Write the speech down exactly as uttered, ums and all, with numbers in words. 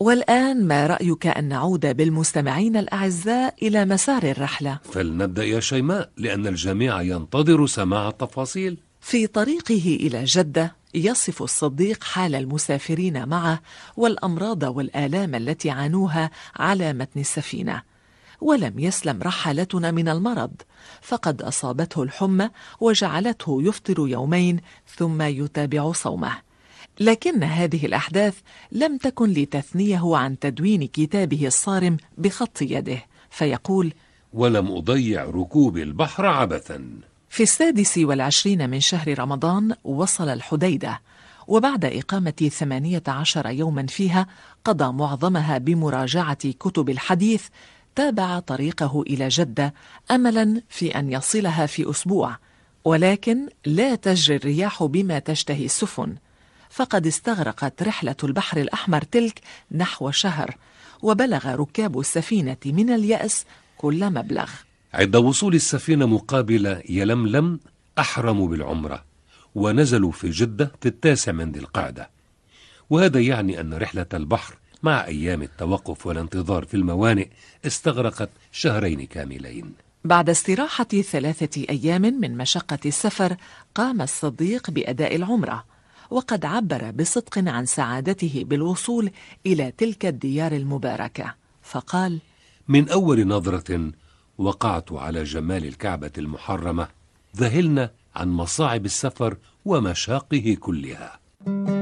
والآن ما رأيك أن نعود بالمستمعين الأعزاء إلى مسار الرحلة؟ فلنبدأ يا شيماء، لأن الجميع ينتظر سماع التفاصيل. في طريقه إلى جدة يصف الصديق حال المسافرين معه والأمراض والآلام التي عانوها على متن السفينة. ولم يسلم رحالتنا من المرض، فقد أصابته الحمى وجعلته يفطر يومين ثم يتابع صومه. لكن هذه الأحداث لم تكن لتثنيه عن تدوين كتابه الصارم بخط يده، فيقول: ولم أضيع ركوب البحر عبثا. في السادس والعشرين من شهر رمضان وصل الحديدة، وبعد إقامة ثمانية عشر يوما فيها قضى معظمها بمراجعة كتب الحديث، تابع طريقه إلى جدة أملا في أن يصلها في أسبوع، ولكن لا تجري الرياح بما تشتهي السفن، فقد استغرقت رحلة البحر الأحمر تلك نحو شهر، وبلغ ركاب السفينة من اليأس كل مبلغ. عند وصول السفينة مقابل يلملم أحرموا بالعمرة، ونزلوا في جدة في التاسع من ذي القعدة، وهذا يعني أن رحلة البحر مع أيام التوقف والانتظار في الموانئ استغرقت شهرين كاملين. بعد استراحة ثلاثة أيام من مشقة السفر، قام الصديق بأداء العمرة، وقد عبر بصدق عن سعادته بالوصول إلى تلك الديار المباركة، فقال: من أول نظرة وقعت على جمال الكعبة المحرمة، ذهلنا عن مصاعب السفر ومشاقه كلها.